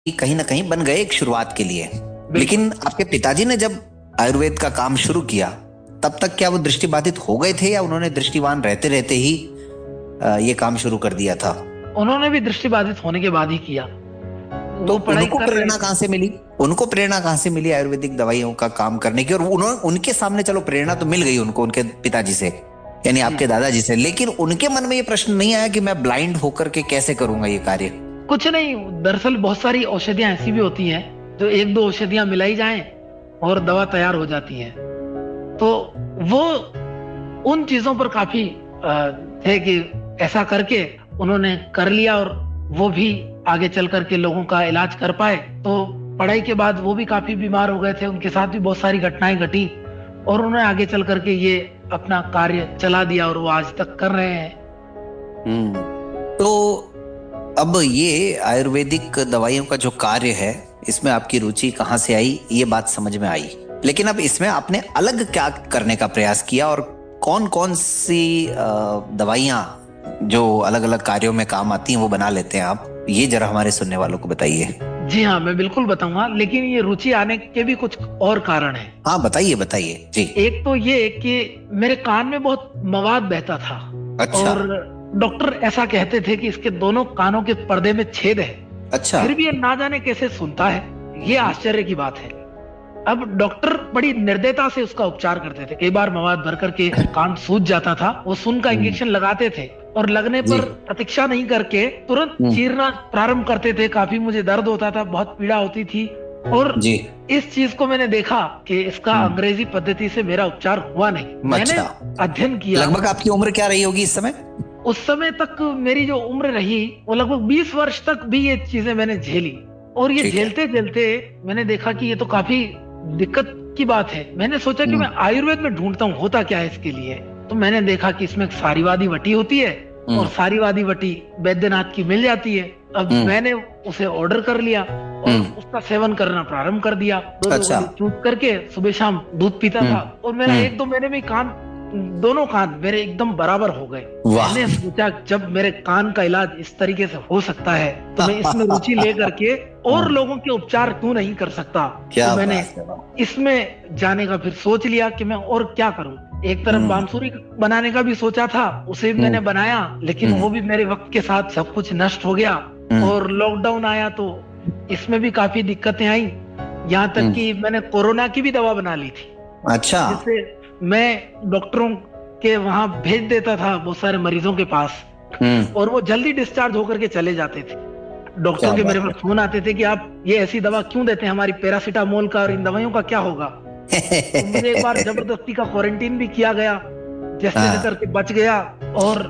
कहीं ना कहीं बन गए एक शुरुआत के लिए। लेकिन आपके पिताजी ने जब आयुर्वेद का काम शुरू किया, तब तक क्या वो दृष्टिबाधित हो गए थे या उन्होंने दृष्टिवान रहते रहते ही ये काम शुरू कर दिया था? उन्होंने भी दृष्टिबाधित होने के बाद ही किया। तो वो पढ़ाई उनको कर रहे प्रेरणा थे। कहाँ से मिली? उनको प्रेरणा कहाँ से मिली आयुर्वेदिक दवाइयों का काम करने की? और उन्होंने उनके सामने, चलो प्रेरणा तो मिल गई उनको उनके पिताजी से, यानी जी, आपके दादाजी से, लेकिन उनके मन में ये प्रश्न नहीं आया कि मैं ब्लाइंड होकर के कैसे करूंगा ये कार्य? कुछ नहीं। दरअसल बहुत सारी औषधियां ऐसी भी होती हैं जो एक दो औषधियां मिलाई जाएं और दवा तैयार हो जाती है। तो वो उन चीजों पर काफी थे कि ऐसा करके उन्होंने कर लिया, और वो भी आगे चल करके लोगों का इलाज कर पाए। तो पढ़ाई के बाद वो भी काफी बीमार हो गए थे, उनके साथ भी बहुत सारी घटनाएं घटी, और उन्होंने आगे चल करके ये अपना कार्य चला दिया और वो आज तक कर रहे हैं। तो अब ये आयुर्वेदिक दवाइयों का जो कार्य है, इसमें आपकी रुचि कहाँ से आई, ये बात समझ में आई। लेकिन अब इसमें आपने अलग क्या करने का प्रयास किया, और कौन कौन सी दवाइयाँ जो अलग अलग कार्यों में काम आती हैं वो बना लेते हैं आप? ये जरा हमारे सुनने वालों को बताइए। जी हाँ, मैं बिल्कुल बताऊंगा, लेकिन ये रुचि आने के भी कुछ और कारण है। हाँ, बताइए बताइए जी। एक तो ये कि मेरे कान में बहुत मवाद बहता था। अच्छा। और डॉक्टर ऐसा कहते थे कि इसके दोनों कानों के पर्दे में छेद है। अच्छा। फिर भी ये ना जाने कैसे सुनता है, ये आश्चर्य की बात है। अब डॉक्टर बड़ी निर्दयता से उसका उपचार करते थे। कई बार मवाद भर करके कान सूज जाता था, वो सुन का इंजेक्शन लगाते थे, और लगने जी। पर प्रतीक्षा नहीं करके तुरंत चीरना प्रारंभ करते थे। काफी मुझे दर्द होता था, बहुत पीड़ा होती थी। और जी। इस चीज को मैंने देखा कि इसका अंग्रेजी पद्धति से मेरा उपचार हुआ नहीं। मैंने अच्छा। अध्ययन किया। लगभग आपकी उम्र क्या रही होगी इस समय? उस समय तक मेरी जो उम्र रही वो लगभग 20 वर्ष तक भी ये चीजें मैंने झेली। और ये ठीक है। झेलते झेलते मैंने देखा कि ये तो काफी दिक्कत की बात है। मैंने सोचा कि मैं आयुर्वेद में ढूंढता हूँ होता क्या है इसके लिए। तो मैंने देखा कि इसमें एक सारीवादी वटी होती है, और सारीवादी वटी वैद्यनाथ की मिल जाती है। अब मैंने उसे ऑर्डर कर लिया और उसका सेवन करना प्रारंभ कर दिया। अच्छा। चूस करके सुबह शाम दूध पीता था, और मेरा 1-2 महीने में कान, दोनों कान मेरे एकदम बराबर हो गए। मैंने सोचा जब मेरे कान का इलाज इस तरीके से हो सकता है तो मैं इसमें रुचि लेकर के और लोगों के उपचार क्यों नहीं कर सकता। तो मैंने इसमें जाने का फिर सोच लिया कि मैं और क्या करूं। एक तरफ बांसुरी बनाने का भी सोचा था, उसे भी मैंने बनाया, लेकिन वो भी मेरे वक्त के साथ सब कुछ नष्ट हो गया। और लॉकडाउन आया तो इसमें भी काफी दिक्कतें आई। यहाँ तक कि मैंने कोरोना की भी दवा बना ली थी। अच्छा। जिससे मैं डॉक्टरों के वहां भेज देता था बहुत सारे मरीजों के पास, और वो जल्दी डिस्चार्ज होकर के चले जाते थे। डॉक्टर के मेरे पास फोन आते थे कि आप ये ऐसी दवा क्यों देते हैं, हमारी पैरासीटामोल का और इन दवाइयों का क्या होगा। तो मुझे एक बार जबरदस्ती का क्वारंटीन भी किया गया, जैसे तैसे करके बच गया। और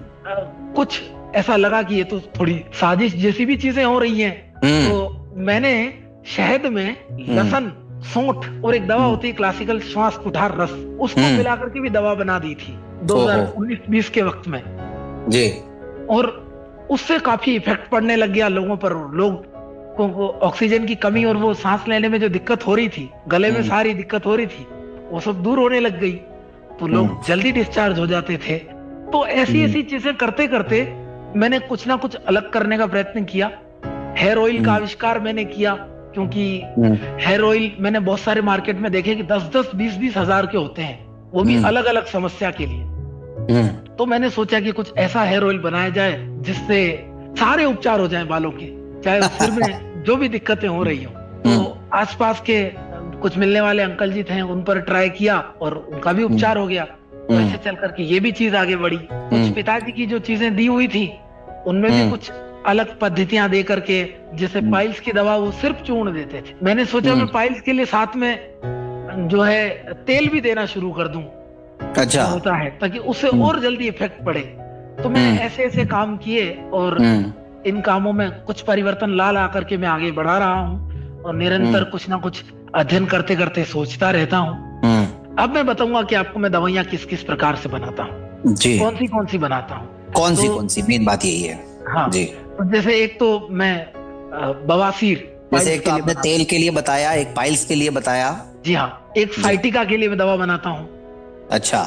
कुछ ऐसा लगा कि ये तो थोड़ी साजिश जैसी भी चीजें हो रही हैं। तो मैंने शहद में लहसुन, सौंठ और एक दवा होती है क्लासिकल श्वास कुठार रस, उसको मिला करके भी दवा बना दी थी 2019-20 के वक्त में जी। और उससे काफी इफेक्ट पड़ने लग गया लोगों पर। लोग को ऑक्सीजन की कमी और वो सांस लेने में जो दिक्कत हो रही थी, गले में सारी दिक्कत हो रही थी, वो सब दूर होने लग गई। तो लोग जल्दी डिस्चार्ज हो जाते थे। तो ऐसी ऐसी चीजें करते करते मैंने कुछ ना कुछ अलग करने का प्रयत्न किया। हेयर ऑयल का आविष्कार मैंने किया, क्योंकि हेयर ऑयल मैंने बहुत सारे मार्केट में देखे कि 10-10, 20-20 हजार के होते हैं, वो भी अलग अलग समस्या के लिए। तो मैंने सोचा कि कुछ ऐसा हेयर ऑयल बनाया जाए जिससे सारे उपचार हो जाएं बालों के, चाहे सिर में जो भी दिक्कतें हो रही हो। तो आसपास के कुछ मिलने वाले अंकल जी थे, उन पर ट्राई किया और उनका भी उपचार हो गया। तो ऐसे चल करके ये भी चीज आगे बढ़ी। कुछ पिताजी की जो चीजें दी हुई थी उनमें भी कुछ अलग पद्धतियां दे करके, जैसे पाइल्स की दवा वो सिर्फ चूर्ण देते थे। मैंने सोचा मैं पाइल्स के लिए साथ में जो है तेल भी देना शुरू कर दूं। अच्छा। होता है ताकि उससे और जल्दी इफेक्ट पड़े। तो मैंने ऐसे ऐसे काम किए और इन कामों में कुछ परिवर्तन ला करके मैं आगे बढ़ा रहा हूँ, और निरंतर कुछ ना कुछ अध्ययन करते करते सोचता रहता हूँ। अब मैं बताऊंगा कि आपको मैं दवाइयाँ किस किस प्रकार से बनाता हूँ जी, कौन सी बनाता हूँ। कौन सी मेन बात यही है। हाँ जी। तो जैसे एक तो मैं बवासीर, जैसे एक तो आपने तेल के लिए बताया, एक पाइल्स के लिए बताया। जी हाँ, एक साइटिका के लिए मैं दवा बनाता हूँ। अच्छा।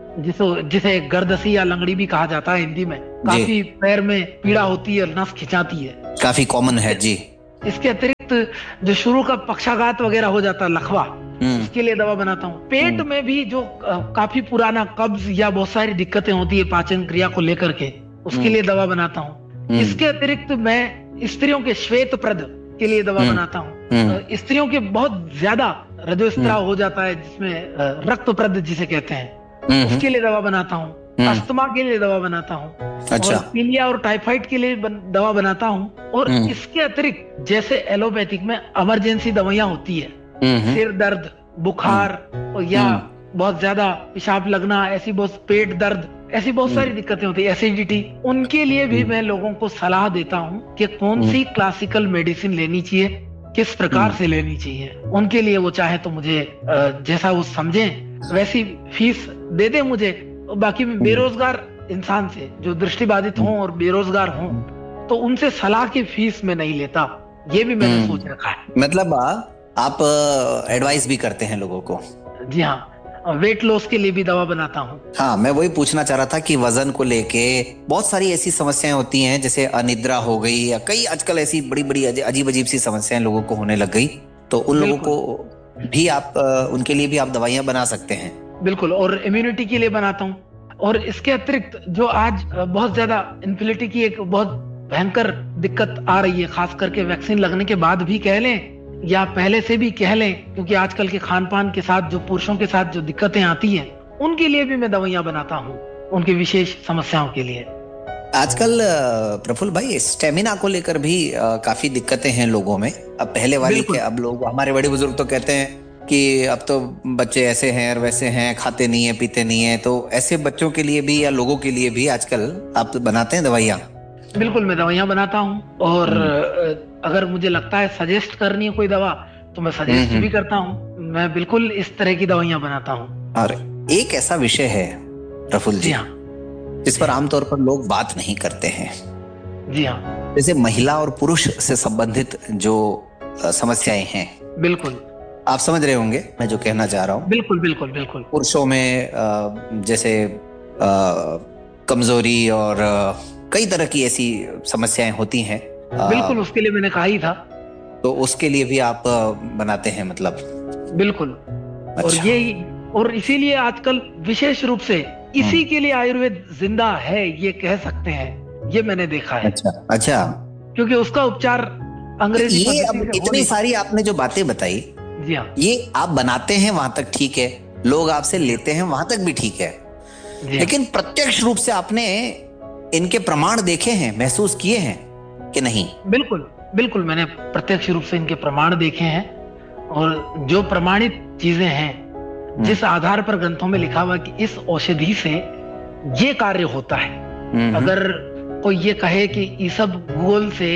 जिसे गर्दसी या लंगड़ी भी कहा जाता है हिंदी में। काफी पैर में पीड़ा होती है, नस खिंचाती है, काफी कॉमन है जी। इसके अतिरिक्त जो शुरू का पक्षाघात वगैरह हो जाता है, लकवा, उसके लिए दवा बनाता हूँ। पेट में भी जो काफी पुराना कब्ज या बहुत सारी दिक्कतें होती है पाचन क्रिया को लेकर के, उसके लिए दवा बनाता हूँ। इसके अतिरिक्त मैं स्त्रियों के श्वेत प्रद के लिए दवा बनाता हूँ। स्त्रियों के बहुत ज्यादा रजोस्त्राव हो जाता है, जिसमें रक्त प्रद जिसे कहते हैं, उसके लिए दवा बनाता हूँ। अस्थमा के लिए दवा बनाता हूँ। अच्छा। और पीलिया और टाइफाइड के लिए दवा बनाता हूँ। और इसके अतिरिक्त जैसे एलोपैथिक में इमरजेंसी दवाइयाँ होती है, सिर दर्द, बुखार या बहुत ज्यादा पेशाब लगना, ऐसी बहुत पेट दर्द, ऐसी बहुत सारी दिक्कतें होती है, एसिडिटी, उनके लिए भी मैं लोगों को सलाह देता हूँ कि कौन सी क्लासिकल मेडिसिन लेनी चाहिए, किस प्रकार से लेनी चाहिए। उनके लिए वो चाहे तो मुझे जैसा वो समझे वैसी फीस दे दे मुझे। बाकी बेरोजगार इंसान से जो दृष्टिबाधित हों और बेरोजगार हों, तो उनसे सलाह की फीस में नहीं लेता, ये भी मैंने सोच रखा है। मतलब आप एडवाइस भी करते हैं लोगों को? जी हाँ, वेट लॉस के लिए भी दवा बनाता हूँ। हाँ, मैं वही पूछना चाह रहा था कि वजन को लेके बहुत सारी ऐसी समस्याएं होती हैं, जैसे अनिद्रा हो गई या कई आजकल ऐसी बड़ी बड़ी अजीब अजीब सी समस्याएं लोगों को होने लग गई, तो उन लोगों को भी आप उनके लिए भी आप दवाइयां बना सकते हैं? बिल्कुल, और इम्यूनिटी के लिए बनाता हूँ। और इसके अतिरिक्त जो आज बहुत ज्यादा इन्फिलिटी की एक बहुत भयंकर दिक्कत आ रही है, खास करके वैक्सीन लगने के बाद भी कह लें या पहले से भी कह लें, क्योंकि आजकल के खान पान के साथ जो पुरुषों के साथ जो दिक्कतें आती हैं, उनके लिए भी मैं दवाइयां बनाता हूँ, उनकी विशेष समस्याओं के लिए। आजकल प्रफुल्ल भाई, स्टेमिना को लेकर भी काफी दिक्कतें हैं लोगों में। अब पहले वाली के अब लोग, हमारे बड़े बुजुर्ग तो कहते हैं कि अब तो बच्चे ऐसे हैं और वैसे हैं, खाते नहीं है, पीते नहीं है, तो ऐसे बच्चों के लिए भी या लोगों के लिए भी आजकल आप तो बनाते हैं दवाइयाँ? बिल्कुल, मैं दवाइयाँ बनाता हूँ। और अगर मुझे लगता है सजेस्ट करनी है कोई दवा, तो मैं सजेस्ट भी करता हूँ। मैं बिल्कुल इस तरह की दवाइयाँ बनाता हूँ। और एक ऐसा विषय है प्रफुल्ल जी, जिस पर आमतौर पर लोग बात नहीं करते हैं। जी हाँ। जैसे महिला और पुरुष से संबंधित जो समस्याएं हैं। बिल्कुल, आप समझ रहे होंगे मैं जो कहना चाह रहा हूँ। बिल्कुल बिल्कुल बिल्कुल। पुरुषों में जैसे कमजोरी और कई तरह की ऐसी समस्याएं होती हैं। बिल्कुल, उसके लिए मैंने कहा ही था। तो उसके लिए भी आप बनाते हैं मतलब? बिल्कुल। अच्छा। और इसीलिए आजकल विशेष रूप से इसी के लिए आयुर्वेद जिंदा है, ये कह सकते हैं, ये मैंने देखा है। अच्छा। क्योंकि उसका उपचार अंग्रेजी ये अब इतनी सारी आपने जो बातें बताई, जी हाँ, ये आप बनाते हैं वहां तक ठीक है, लोग आपसे लेते हैं वहां तक भी ठीक है, लेकिन प्रत्यक्ष रूप से आपने इनके प्रमाण देखे हैं, महसूस किए हैं कि नहीं? बिल्कुल बिल्कुल, मैंने प्रत्यक्ष रूप से इनके प्रमाण देखे हैं। और जो प्रमाणित चीजें हैं, जिस आधार पर ग्रंथों में लिखा हुआ कि इस औषधि से ये कार्य होता है। अगर कोई ये कहे कि इसबगोल से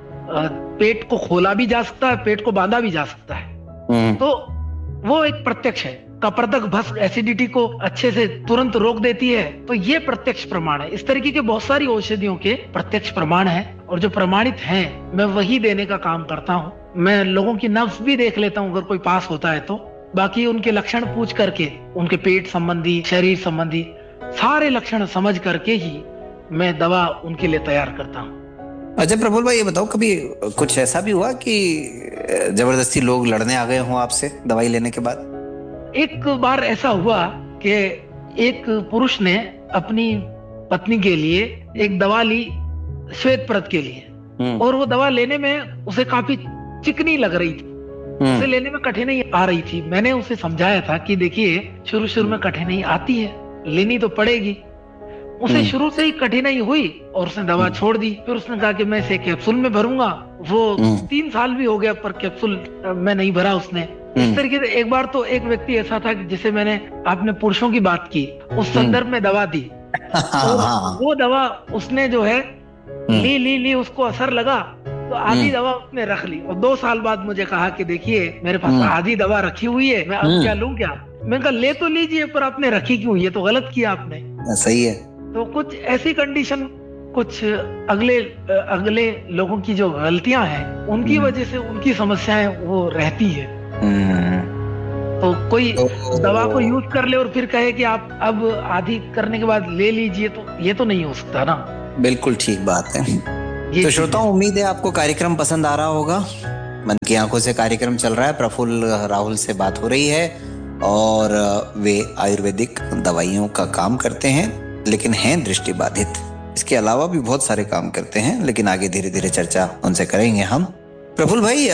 पेट को खोला भी जा सकता है, पेट को बांधा भी जा सकता है, तो वो एक प्रत्यक्ष है। कपर्दक भस्म एसिडिटी को अच्छे से तुरंत रोक देती है, तो ये प्रत्यक्ष प्रमाण है। इस तरीके के बहुत सारी औषधियों के प्रत्यक्ष प्रमाण हैं, और जो प्रमाणित हैं मैं वही देने का काम करता हूँ। मैं लोगों की नब्ज भी देख लेता हूँ अगर कोई पास होता है तो। बाकी उनके लक्षण पूछ करके, उनके पेट संबंधी, शरीर संबंधी सारे लक्षण समझ करके ही मैं दवा उनके लिए तैयार करता हूँ। अच्छा प्रफुल्ल भाई, ये बताओ, कभी कुछ ऐसा भी हुआ कि जबरदस्ती लोग लड़ने आ गए हों आपसे दवाई लेने के बाद? एक बार ऐसा हुआ कि एक पुरुष ने अपनी पत्नी के लिए एक दवा ली, श्वेत प्रद के लिए, और वो दवा लेने में उसे काफी चिकनी लग रही थी, उसे लेने में कठिनाई आ रही थी। मैंने उसे समझाया था कि देखिए, शुरू में कठिनाई आती है, लेनी तो पड़ेगी। उसे शुरू से ही कठिनाई हुई और उसने दवा छोड़ दी। फिर उसने कहा कि मैं इसे कैप्सूल में भरूंगा। वो 3 साल भी हो गया पर कैप्सूल में नहीं भरा उसने। इस तरीके से एक बार तो एक व्यक्ति ऐसा था जिसे मैंने, आपने पुरुषों की बात की, उस संदर्भ में दवा दी, और वो दवा उसने जो है ली उसको असर लगा, तो आधी दवा उसने रख ली। और 2 साल बाद मुझे कहा कि देखिए, मेरे पास आधी दवा रखी हुई है, मैं अब क्या लूं क्या? मैंने कहा ले तो लीजिए, पर आपने रखी क्यों? ये तो गलत किया आपने। सही है। तो कुछ ऐसी कंडीशन, कुछ अगले लोगों की जो गलतियां हैं, उनकी वजह से उनकी समस्याएं वो रहती है। तो कोई दवा को यूज कर ले और फिर कहे कि आप अब आधी करने के बाद ले लीजिए, तो ये तो नहीं हो सकता ना। बिल्कुल ठीक बात है। ये तो चीज़ है। श्रोताओं, उम्मीद है आपको कार्यक्रम पसंद आ रहा होगा। मन की आंखों से कार्यक्रम चल रहा है, प्रफुल्ल राहुल से बात हो रही है और वे आयुर्वेदिक दवाइयों का काम करते हैं, लेकिन हैं दृष्टिबाधित। इसके अलावा भी बहुत सारे काम करते हैं, लेकिन आगे धीरे धीरे चर्चा उनसे करेंगे हम। प्रफुल्ल भाई,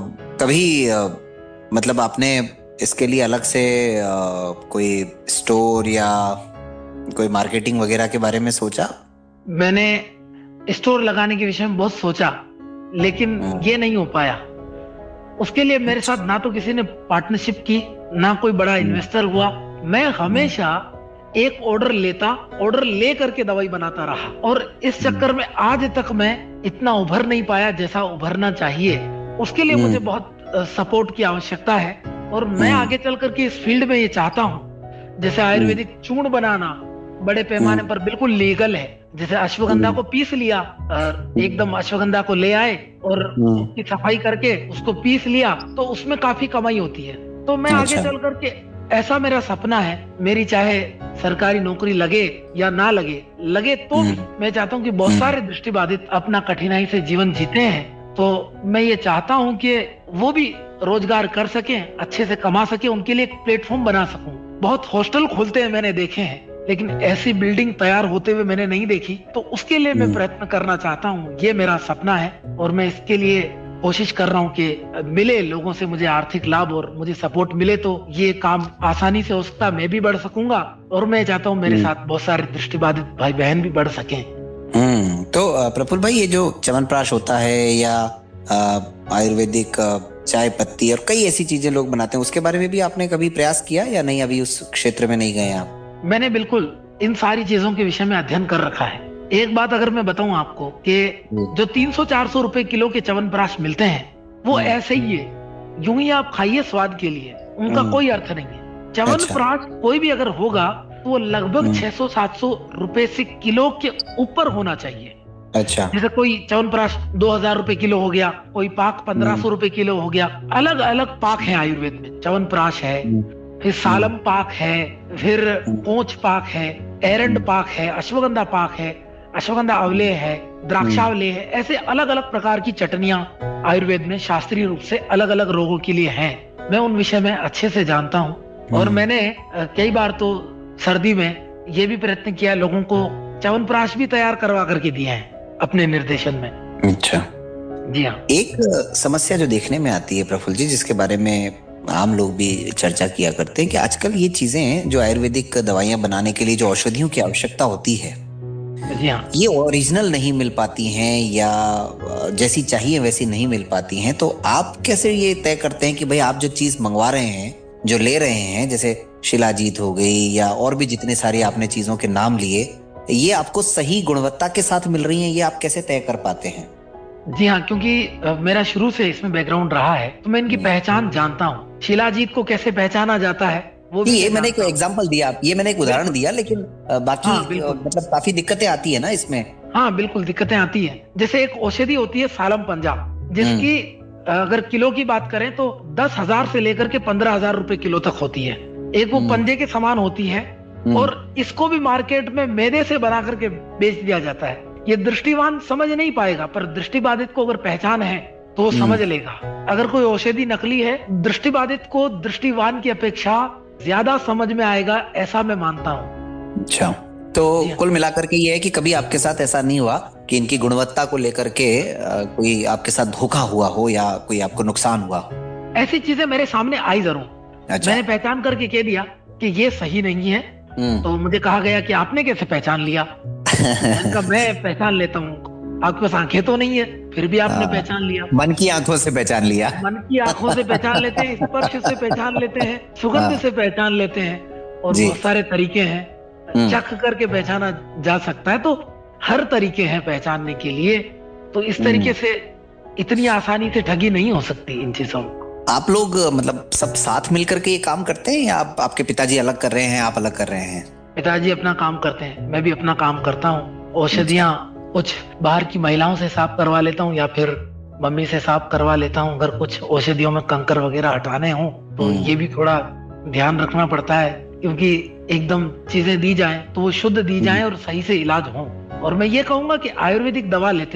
कभी मतलब आपने इसके लिए अलग से कोई स्टोर या कोई मार्केटिंग वगैरह के बारे में सोचा? मैंने स्टोर लगाने के विषय में बहुत सोचा, लेकिन ये नहीं हो पाया। उसके लिए मेरे साथ ना तो किसी ने पार्टनरशिप की, ना कोई बड़ा इन्वेस्टर हुआ। मैं हमेशा एक ऑर्डर ले करके दवाई बनाता रहा, और इस चक्कर में आज तक मैं इतना उभर नहीं पाया जैसा उभरना चाहिए। उसके लिए मुझे बहुत सपोर्ट की आवश्यकता है, और मैं आगे चल करके इस फील्ड में ये चाहता हूँ। जैसे आयुर्वेदिक चूर्ण बनाना बड़े पैमाने पर बिल्कुल लीगल है। जैसे अश्वगंधा को पीस लिया, एकदम अश्वगंधा को ले आए और उसकी सफाई करके उसको पीस लिया, तो उसमें काफी कमाई होती है। तो मैं आगे चल करके, ऐसा मेरा सपना है, मेरी चाहे सरकारी नौकरी लगे या ना लगे तो भी मैं चाहता हूँ कि बहुत सारे दृष्टिबाधित अपना कठिनाई से जीवन जीते हैं, तो मैं ये चाहता हूँ कि वो भी रोजगार कर सकें, अच्छे से कमा सके, उनके लिए एक प्लेटफॉर्म बना सकूं। बहुत हॉस्टल खुलते हैं मैंने देखे हैं, लेकिन ऐसी बिल्डिंग तैयार होते हुए मैंने नहीं देखी। तो उसके लिए मैं प्रयत्न करना चाहता हूँ, ये मेरा सपना है, और मैं इसके लिए कोशिश कर रहा हूँ कि मिले लोगों से मुझे आर्थिक लाभ और मुझे सपोर्ट मिले, तो ये काम आसानी से हो सकता, मैं भी बढ़ सकूंगा, और मैं चाहता हूँ मेरे साथ बहुत सारे दृष्टिबाधित भाई बहन भी बढ़ सकें। तो प्रफुल्ल भाई, ये जो च्यवनप्राश होता है या आयुर्वेदिक चाय पत्ती और कई ऐसी चीजें लोग बनाते हैं, उसके बारे में भी आपने कभी प्रयास किया या नहीं? अभी उस क्षेत्र में नहीं गए आप? मैंने बिल्कुल इन सारी चीजों के विषय में अध्ययन कर रखा है। एक बात अगर मैं बताऊं आपको कि जो 300-400 रुपए किलो के च्यवनप्राश मिलते हैं, वो ऐसे ही है, यूं ही आप खाइए स्वाद के लिए, उनका कोई अर्थ नहीं है। च्यवनप्राश कोई भी अगर होगा तो वो लगभग 600-700 रुपए से किलो के ऊपर होना चाहिए। अच्छा। जैसे कोई च्यवनप्राश 2000 रुपए किलो हो गया, कोई पाक 1500 रुपए किलो हो गया। अलग अलग पाक है आयुर्वेद में, च्यवनप्राश है, फिर सालम पाक है, फिर कोंच पाक है, एरंड पाक है, अश्वगंधा पाक है, अश्वगंधा अवलेह है, द्राक्षावलेह है। ऐसे अलग अलग प्रकार की चटनियां आयुर्वेद में शास्त्रीय रूप से अलग अलग रोगों के लिए हैं। मैं उन विषय में अच्छे से जानता हूं, और मैंने कई बार तो सर्दी में ये भी प्रयत्न किया, लोगों को च्यवनप्राश भी तैयार करवा करके दिए हैं अपने निर्देशन में। अच्छा, जी हाँ। एक समस्या जो देखने में आती है प्रफुल्ल जी, जिसके बारे में आम लोग भी चर्चा किया करते हैं, कि आजकल ये चीजें जो आयुर्वेदिक दवाइयां बनाने के लिए जो औषधियों की आवश्यकता होती है, जी हाँ, ये ओरिजिनल नहीं मिल पाती हैं या जैसी चाहिए वैसी नहीं मिल पाती हैं। तो आप कैसे ये तय करते हैं कि भाई आप जो चीज मंगवा रहे हैं, जो ले रहे हैं, जैसे शिलाजीत हो गई या और भी जितने सारे आपने चीजों के नाम लिए, ये आपको सही गुणवत्ता के साथ मिल रही हैं, ये आप कैसे तय कर पाते हैं? जी हाँ, क्योंकि मेरा शुरू से इसमें बैकग्राउंड रहा है, तो मैं इनकी पहचान जानता हूँ। शिलाजीत को कैसे पहचाना जाता है वो भी ये मैंने एक एग्जांपल दिया, ये मैंने एक उदाहरण दिया, लेकिन बाकी मतलब काफी दिक्कतें आती है ना इसमें। हाँ बिल्कुल, दिक्कतें आती है। जैसे एक औषधि होती है सालम पंजाब, जिसकी अगर किलो की बात करें तो 10,000 से लेकर के 15,000 रुपए किलो तक होती है। एक वो पंजे के समान होती है, और इसको भी मार्केट में मैदे से बना करके बेच दिया जाता है। ये दृष्टिवान समझ नहीं पाएगा, पर दृष्टिबाधित को अगर पहचान है तो वो समझ लेगा। अगर कोई औषधि नकली है, दृष्टिबाधित को दृष्टिवान की अपेक्षा ज्यादा समझ में आएगा, ऐसा मैं मानता हूँ। अच्छा, तो कुल मिलाकर के ये है कि कभी आपके साथ ऐसा नहीं हुआ कि इनकी गुणवत्ता को लेकर के कोई आपके साथ धोखा हुआ हो या कोई आपको नुकसान हुआ हो? ऐसी चीजें मेरे सामने आई जरूर। अच्छा। मैंने पहचान करके कह दिया कि ये सही नहीं है, तो मुझे कहा गया कि आपने कैसे पहचान लिया? मैं पहचान लेता हूँ, आपके पास आंखें तो नहीं है, फिर भी आपने पहचान लिया। मन की आंखों से पहचान लिया। मन की आंखों से पहचान लेते हैं, स्पर्श से पहचान लेते हैं, सुगंध से पहचान लेते हैं, और बहुत सारे तरीके हैं, चख करके पहचाना जा सकता है। तो हर तरीके हैं पहचानने के लिए। तो इस तरीके से इतनी आसानी से ठगी नहीं हो सकती इन चीजों को। आप लोग मतलब सब साथ मिलकर के ये काम करते हैं, या आपके पिताजी अलग कर रहे हैं, आप अलग कर रहे हैं? पिताजी अपना काम करते हैं, मैं भी अपना काम करता हूँ। औषधियाँ कुछ बाहर की महिलाओं से साफ करवा लेता हूँ, या फिर मम्मी से साफ करवा लेता हूँ। अगर कुछ औषधियों में कंकर वगैरह हटाने हो तो ये भी थोड़ा ध्यान रखना पड़ता है, क्योंकि एकदम चीजें दी जाएं तो वो शुद्ध दी जाएं और सही से इलाज हो। और मैं ये कहूंगा कि आयुर्वेदिक दवा लेते वक्त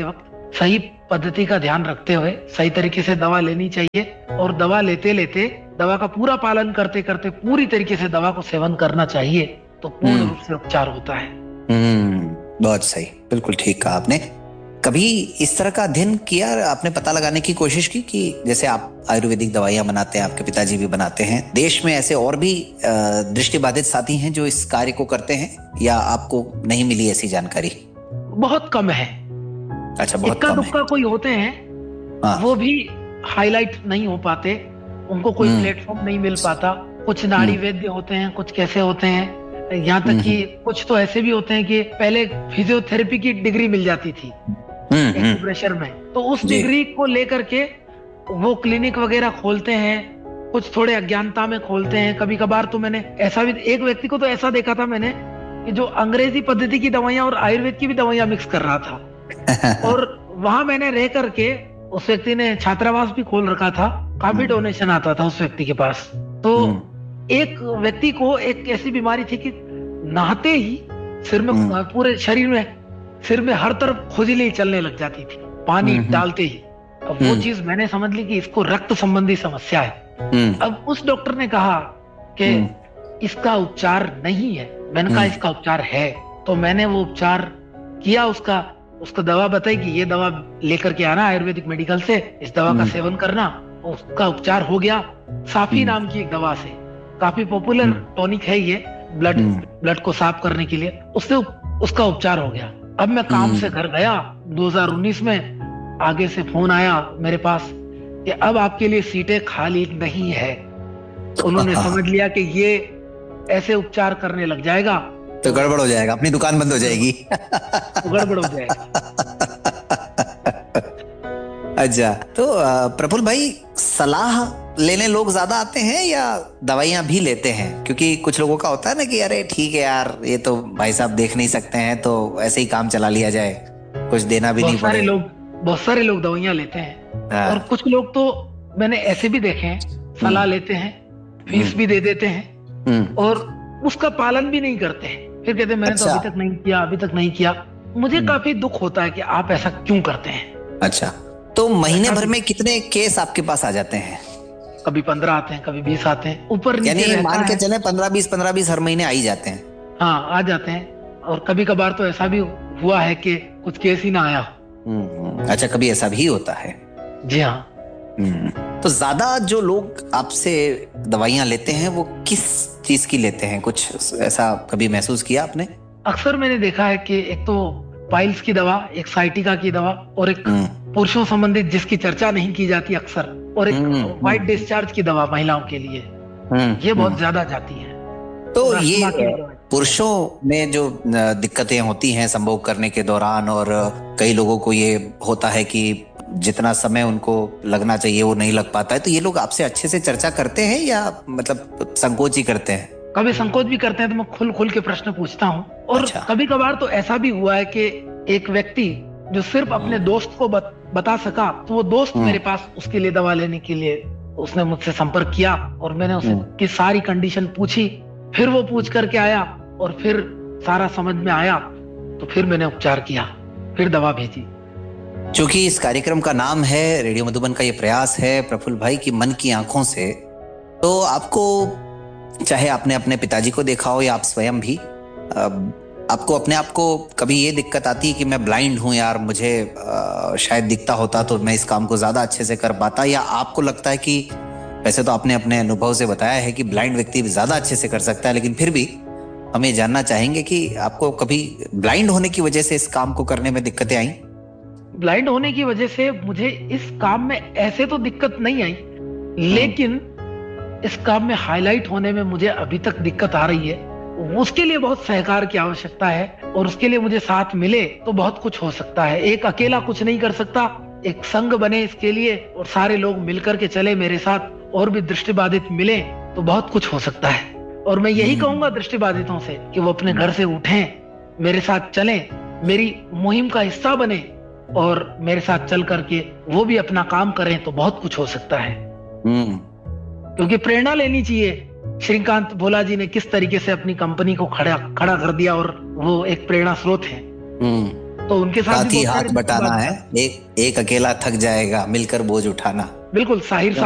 सही पद्धति का ध्यान रखते हुए सही तरीके से दवा लेनी चाहिए, और दवा लेते लेते दवा का पूरा पालन करते करते पूरी तरीके से दवा को सेवन करना चाहिए, तो पूर्ण रूप से उपचार होता है। बहुत सही, बिल्कुल ठीक कहा आपने। कभी इस तरह का अध्ययन किया आपने, पता लगाने की कोशिश की कि जैसे आप आयुर्वेदिक दवाइयां बनाते हैं, आपके पिताजी भी बनाते हैं, देश में ऐसे और भी दृष्टिबाधित साथी हैं जो इस कार्य को करते हैं, या आपको नहीं मिली ऐसी जानकारी? बहुत कम है। अच्छा, बहुत इक्का कम दुक्का है। कोई होते हैं, हाँ। वो भी हाईलाइट नहीं हो पाते, उनको कोई प्लेटफॉर्म नहीं मिल पाता। कुछ नाड़ी वैद्य होते हैं, कुछ कैसे होते हैं, यहाँ तक कि कुछ तो ऐसे भी होते हैं कि पहले फिजियोथेरेपी की डिग्री मिल जाती थी एक्यूप्रेशर में, तो उस डिग्री को लेकर के वो क्लिनिक वगैरह खोलते हैं, कुछ थोड़े अज्ञानता में खोलते हैं। कभी कभार तो मैंने ऐसा भी, एक व्यक्ति को तो ऐसा देखा था मैंने कि जो अंग्रेजी पद्धति की दवाइयां और आयुर्वेद की भी दवाइयां मिक्स कर रहा था। और वहां मैंने रह करके, उस व्यक्ति ने छात्रावास भी खोल रखा था, काफी डोनेशन आता था उस व्यक्ति के पास। तो एक व्यक्ति को एक ऐसी बीमारी थी कि नहाते ही सिर में, पूरे शरीर में, सिर में हर तरफ खुजली चलने लग जाती थी पानी डालते ही। अब वो चीज मैंने समझ ली कि इसको रक्त संबंधी समस्या है। अब उस डॉक्टर ने कहा कि इसका उपचार नहीं है। मैंने कहा इसका उपचार है, तो मैंने वो उपचार किया। उसका दवा बताई कि ये दवा लेकर के आना आयुर्वेदिक मेडिकल से, इस दवा का सेवन करना। उसका उपचार हो गया साफी नाम की एक दवा से। काफी पॉपुलर टॉनिक है ये, ब्लड को साफ करने के लिए। उससे उसका उपचार हो गया। अब मैं काम से घर गया 2019 में, आगे से फोन आया मेरे पास कि अब आपके लिए सीटें खाली नहीं है। उन्होंने समझ लिया कि ये ऐसे उपचार करने लग जाएगा तो गड़बड़ हो जाएगा, अपनी दुकान बंद हो जाएगी। तो गड़बड़ हो जाएगा। अच्छा, तो प्रफुल्ल भाई, सलाह लेने लोग ज्यादा आते हैं या दवाइयां भी लेते हैं? क्योंकि कुछ लोगों का होता है ना कि अरे ठीक है यार, ये तो भाई साहब देख नहीं सकते हैं, तो ऐसे ही काम चला लिया जाए, कुछ देना भी नहीं पड़े। बहुत सारे लोग दवाइयां लेते हैं। और कुछ लोग तो मैंने ऐसे भी देखे हैं, सलाह लेते हैं, फीस भी दे देते हैं, और उसका पालन भी नहीं करते हैं। फिर कहते हैं मैंने तो अभी तक नहीं किया। मुझे काफी दुख होता है कि आप ऐसा क्यों करते हैं। अच्छा, तो महीने भर में कितने केस आपके पास आ जाते हैं? कभी 15 आते हैं, कभी 20 आते हैं, ऊपर नीचे। यानी मान के चले 15-20 हर महीने आ ही जाते हैं। हाँ, आ जाते हैं। और कभी कभार तो ऐसा भी हुआ है कि कुछ केस ही ना आया। अच्छा, कभी ऐसा भी होता है? जी हाँ। तो ज्यादा जो लोग आपसे दवाइयां लेते हैं वो किस चीज की लेते हैं? कुछ ऐसा कभी महसूस किया आपने? अक्सर मैंने देखा है कि एक तो पाइल्स की दवा, एक साइटिका की दवा, और एक पुरुषों संबंधित जिसकी चर्चा नहीं की जाती अक्सर, और एक व्हाइट डिस्चार्ज की दवा महिलाओं के लिए, ये बहुत ज्यादा जाती है। तो ये पुरुषों में जो दिक्कतें होती हैं संभोग करने के दौरान, और कई लोगों को ये होता है कि जितना समय उनको लगना चाहिए वो नहीं लग पाता है, तो ये लोग आपसे अच्छे से चर्चा करते हैं या मतलब संकोच ही करते हैं? कभी संकोच भी करते हैं, तो मैं खुल के प्रश्न पूछता हूँ। और कभी कभार तो ऐसा भी हुआ है कि एक व्यक्ति जो सिर्फ अपने दोस्त को बता सका, तो वो दोस्त मेरे पास उसके लिए दवा लेने के लिए उसने मुझसे संपर्क किया, और मैंने उसकी सारी कंडीशन पूछी। फिर वो पूछ करके आया, और फिर सारा समझ में आया, तो फिर मैंने उपचार किया, फिर दवा भेजी। चूंकि इस कार्यक्रम का नाम है, रेडियो मधुबन का ये प्रयास है प्रफुल्ल भाई की मन की आंखों से, तो आपको, चाहे आपने अपने पिताजी को देखा हो या आप स्वयं भी, आपको अपने आप को कभी ये दिक्कत आती है कि मैं ब्लाइंड हूं यार, मुझे शायद दिखता होता तो मैं इस काम को ज्यादा अच्छे से कर पाता, या आपको लगता है कि वैसे तो आपने अपने अनुभव से बताया है कि ब्लाइंड व्यक्ति ज्यादा अच्छे से कर सकता है, लेकिन फिर भी हम ये जानना चाहेंगे कि आपको कभी ब्लाइंड होने की वजह से इस काम को करने में दिक्कतें आई? ब्लाइंड होने की वजह से मुझे इस काम में ऐसे तो दिक्कत नहीं आई, लेकिन इस काम में हाईलाइट होने में मुझे अभी तक दिक्कत आ रही है। उसके लिए बहुत सहकार की आवश्यकता है, और उसके लिए मुझे साथ मिले तो बहुत कुछ हो सकता है। एक अकेला कुछ नहीं कर सकता, एक संघ बने इसके लिए, और सारे लोग मिलकर के चले मेरे साथ, और भी दृष्टिबाधित मिले तो बहुत कुछ हो सकता है। और मैं यही कहूंगा दृष्टिबाधितों से कि वो अपने घर से उठें, मेरे साथ चलें, मेरी मुहिम का हिस्सा बने, और मेरे साथ चल करके वो भी अपना काम करें तो बहुत कुछ हो सकता है। क्योंकि प्रेरणा लेनी चाहिए। श्रीकांत भोला जी ने किस तरीके से अपनी कंपनी को खड़ा कर दिया, और वो एक प्रेरणा स्रोत है। तो उनके साथ भी साथ ही बहुत हाथ सारे बटाना है, एक एक अकेला थक जाएगा, मिलकर बोझ उठाना। बिल्कुल साहिर